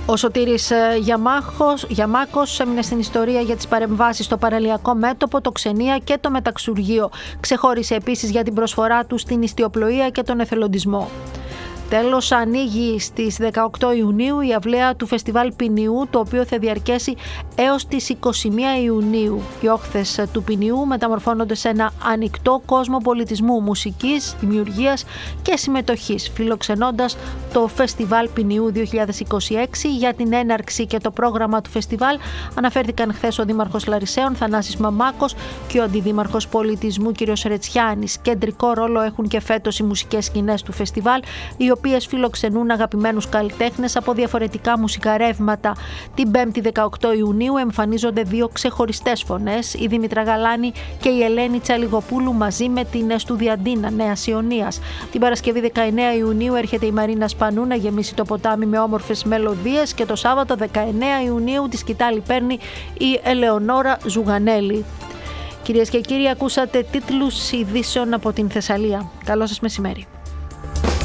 Ο Σωτήρης Γιαμάκος έμεινε στην ιστορία για τις παρεμβάσεις στο παραλιακό μέτωπο, το ξενία και το μεταξουργείο. Ξεχώρισε επίσης για την προσφορά του στην ιστιοπλοεία και τον εθελοντισμό. Τέλος, ανοίγει στις 18 Ιουνίου η αυλαία του Φεστιβάλ Ποινιού, το οποίο θα διαρκέσει έως τις 21 Ιουνίου. Οι όχθες του Ποινιού μεταμορφώνονται σε ένα ανοιχτό κόσμο πολιτισμού, μουσικής, δημιουργίας και συμμετοχής, φιλοξενώντας το Φεστιβάλ Ποινιού 2026. Για την έναρξη και το πρόγραμμα του φεστιβάλ αναφέρθηκαν χθες ο Δήμαρχος Λαρισαίων Θανάσης Μαμάκος και ο Αντιδήμαρχος Πολιτισμού κ. Ρετσιάνης. Κεντρικό ρόλο έχουν και φέτος οι μουσικές σκηνές του φεστιβάλ, οι οποίες φιλοξενούν αγαπημένους καλλιτέχνες από διαφορετικά μουσικά ρεύματα. Την 5η 18 Ιουνίου εμφανίζονται δύο ξεχωριστές φωνές, η Δήμητρα Γαλάνη και η Ελένη Τσαλιγοπούλου, μαζί με την Εστουδιαντίνα Νέας Ιωνίας. Την Παρασκευή 19 Ιουνίου έρχεται η Μαρίνα Σπανού να γεμίσει το ποτάμι με όμορφες μελωδίες και το Σάββατο 19 Ιουνίου τη σκητάλη παίρνει η Ελεονόρα Ζουγανέλη. Κυρίες και κύριοι, ακούσατε τίτλους ειδήσεων από την Θεσσαλία. Καλό σας μεσημέρι.